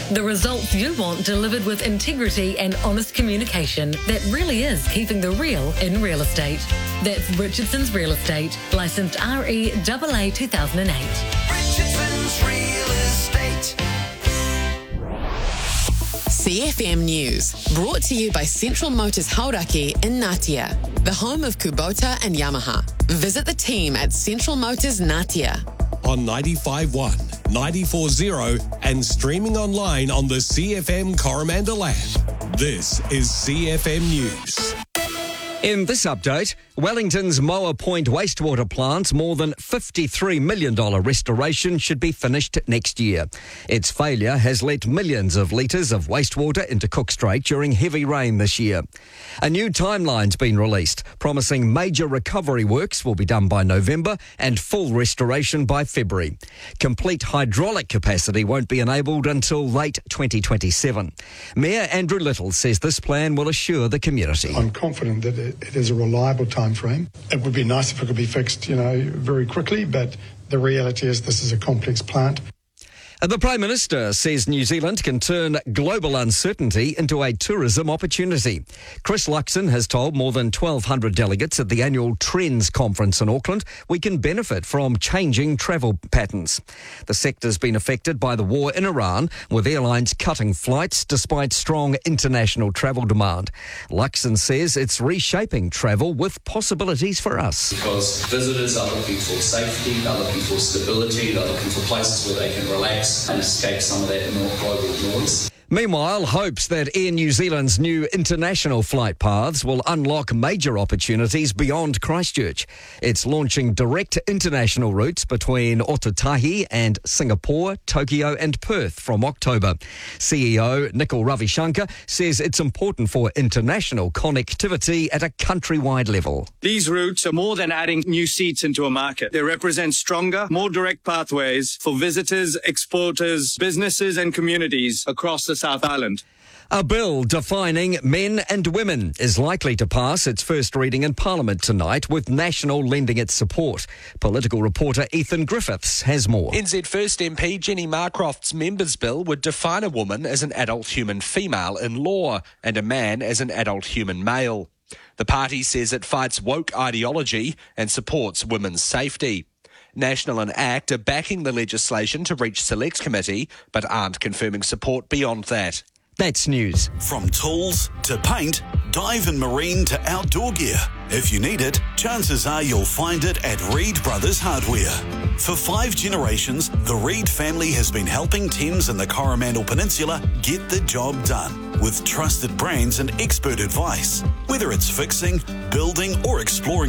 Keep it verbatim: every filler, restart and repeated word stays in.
The results you want delivered with integrity and honest communication that really is keeping the real in real estate. That's Richardson's Real Estate, licensed R E A A two thousand eight. Richardson's Real Estate. C F M News, brought to you by Central Motors Hauraki in Ngatea, the home of Kubota and Yamaha. Visit the team at Central Motors Ngatea. On ninety-five point one, ninety-four point zero and streaming online on the C F M Coromandel app. This is C F M News. In this update, Wellington's Moa Point wastewater plant's more than fifty-three million dollars restoration should be finished next year. Its failure has let millions of litres of wastewater into Cook Strait during heavy rain this year. A new timeline's been released, promising major recovery works will be done by November and full restoration by February. Complete hydraulic capacity won't be enabled until late twenty twenty-seven. Mayor Andrew Little says this plan will assure the community. I'm confident that it It is a reliable time frame. It would be nice if it could be fixed, you know, very quickly, but the reality is this is a complex plant. The Prime Minister says New Zealand can turn global uncertainty into a tourism opportunity. Chris Luxon has told more than twelve hundred delegates at the annual Trends Conference in Auckland we can benefit from changing travel patterns. The sector's been affected by the war in Iran, with airlines cutting flights despite strong international travel demand. Luxon says it's reshaping travel with possibilities for us. Because visitors are looking for safety, they're looking for stability, they're looking for places where they can relax and escape some of that global noise. Meanwhile, hopes that Air New Zealand's new international flight paths will unlock major opportunities beyond Christchurch. It's launching direct international routes between Otatahi and Singapore, Tokyo and Perth from October. C E O Nikhil Ravishankar says it's important for international connectivity at a countrywide level. These routes are more than adding new seats into a market. They represent stronger, more direct pathways for visitors, exporters, businesses and communities across the South Island. A bill defining men and women is likely to pass its first reading in Parliament tonight, with National lending its support. Political reporter Ethan Griffiths has more. N Z First M P Jenny Marcroft's members' bill would define a woman as an adult human female in law and a man as an adult human male. The party says it fights woke ideology and supports women's safety. National and ACT are backing the legislation to reach Select Committee, but aren't confirming support beyond that. That's news. From tools to paint, dive and marine to outdoor gear. If you need it, chances are you'll find it at Reed Brothers Hardware. For five generations, the Reed family has been helping Thames and the Coromandel Peninsula get the job done with trusted brands and expert advice. Whether it's fixing, building or exploring